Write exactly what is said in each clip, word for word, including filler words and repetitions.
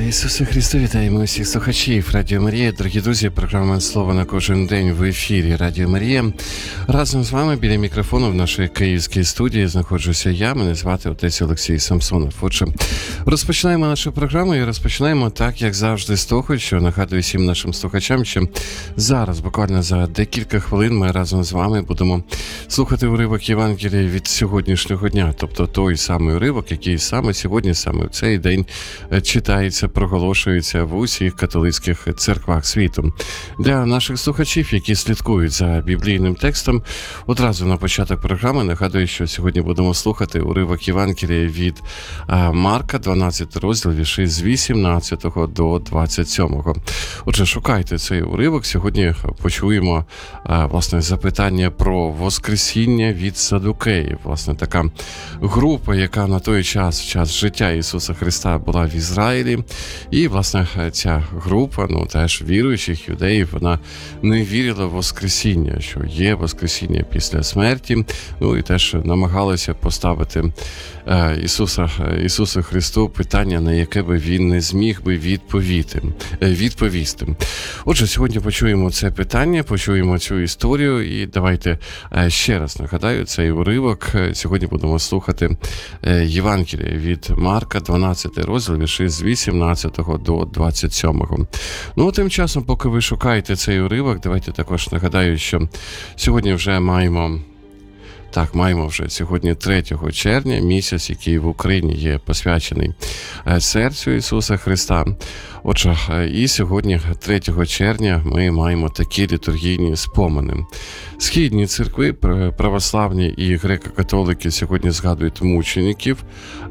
Ісусе Христу, вітаємо усіх слухачів Радіо Марія. Дорогі друзі, програма «Слово на кожен день» в ефірі Радіо Марія. Разом з вами біля мікрофону в нашій київській студії знаходжуся я, мене звати отець Олексій Самсонов. Отже, розпочинаємо нашу програму і розпочинаємо так, як завжди, з того, що нагадую всім нашим слухачам, що зараз, буквально за декілька хвилин, ми разом з вами будемо слухати уривок Євангелія від сьогоднішнього дня, тобто той самий уривок, який саме сьогодні, саме в цей день читається, проголошується в усіх католицьких церквах світу. Для наших слухачів, які слідкують за біблійним текстом, одразу на початок програми нагадую, що сьогодні будемо слухати уривок Євангелія від Марка, дванадцятий розділ, вірші з вісімнадцятого до двадцять сьомого. Отже, шукайте цей уривок. Сьогодні почуємо, власне, запитання про воскресіння від садукеїв. Власне, така група, яка на той час, в час життя Ісуса Христа, була в Ізраїлі. І, власне, ця група, ну, теж віруючих юдеїв, вона не вірила в воскресіння, що є воскресіння після смерті, ну, і теж намагалися поставити е, Ісуса, Ісусу Христу питання, на яке би він не зміг би відповісти. відповісти. Отже, сьогодні почуємо це питання, почуємо цю історію, і давайте е, ще раз нагадаю цей уривок. Сьогодні будемо слухати е, Євангелія від Марка, дванадцятий розділ, вірші з вісімнадцятого до двадцять сьомого. Ну, тим часом, поки ви шукаєте цей уривок, давайте також нагадаю, що сьогодні вже маємо Так, маємо вже сьогодні третього червня, місяць, який в Україні є посвячений серцю Ісуса Христа. Отже, і сьогодні, третього червня, ми маємо такі літургійні спомини. Східні церкви, православні і греко-католики сьогодні згадують мучеників,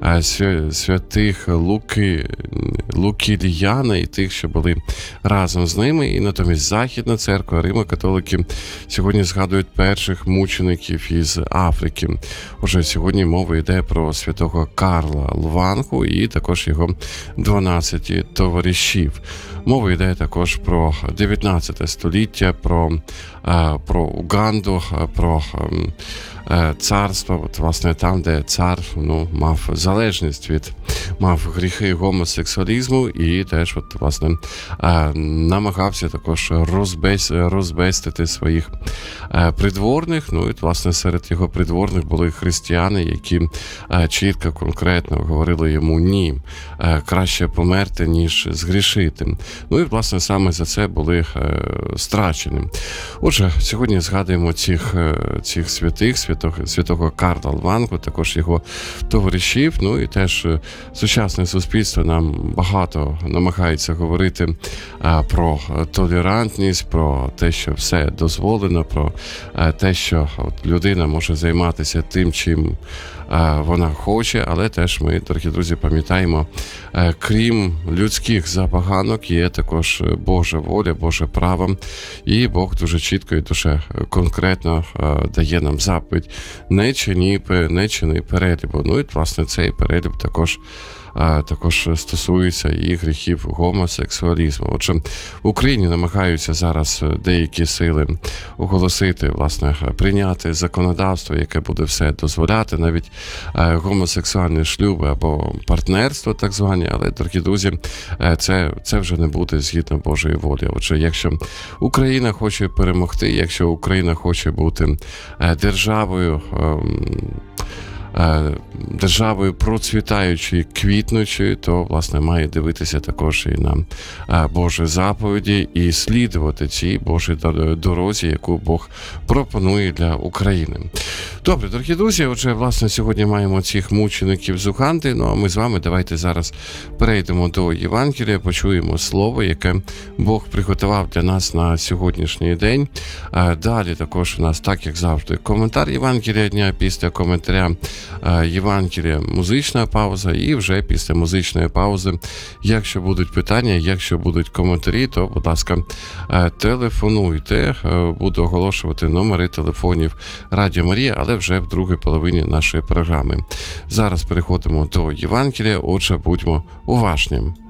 святих Луки, Лукіліяна і тих, що були разом з ними. І натомість Західна церква, римо-католики сьогодні згадують перших мучеників із Африки. Отже, сьогодні мова йде про святого Карла Лвангу і також його дванадцять товаришів. Мова йде також про дев'ятнадцяте століття, про, про Уганду, про царство, от, власне, там, де цар, ну, мав залежність від, мав гріхи гомосексуалізму і теж, от, власне, намагався також розбес, розбестити своїх придворних. Ну, і, власне, серед його придворних були християни, які чітко, конкретно говорили йому ні, краще померти, ніж згрішити. Ну, і, власне, саме за це були страчені. Отже, сьогодні згадуємо цих, цих святих, святого, святого Карла Лвангу, також його товаришів. Ну і теж сучасне суспільство нам багато намагається говорити а, про толерантність, про те, що все дозволено, про а, те, що от, людина може займатися тим, чим а, вона хоче, але теж ми, дорогі друзі, пам'ятаємо, а, крім людських забаганок, є також Божа воля, Боже право, і Бог дуже чітко і дуже конкретно а, дає нам заповідь: не чини, не чини перелібу. Ну і, власне, цей переліб також також стосується і гріхів гомосексуалізму. Отже, в Україні намагаються зараз деякі сили оголосити, власне, прийняти законодавство, яке буде все дозволяти, навіть гомосексуальні шлюби або партнерство так звані, але, дорогі друзі, це, це вже не буде згідно Божої волі. Отже, якщо Україна хоче перемогти, якщо Україна хоче бути державою, державою процвітаючою, квітнучою, то, власне, має дивитися також і на Божі заповіді і слідувати цій Божій дорозі, яку Бог пропонує для України. Добре, дорогі друзі, отже, власне, сьогодні маємо цих мучеників з Уганди, ну а ми з вами давайте зараз перейдемо до Євангелія, почуємо слово, яке Бог приготував для нас на сьогоднішній день. Далі також у нас, так як завжди, коментар Євангелія дня, після коментаря Євангелія музична пауза, і вже після музичної паузи, якщо будуть питання, якщо будуть коментарі, то, будь ласка, телефонуйте, буду оголошувати номери телефонів Радіо Марія, але вже в другій половині нашої програми. Зараз переходимо до Євангелія, отже, будьмо уважні.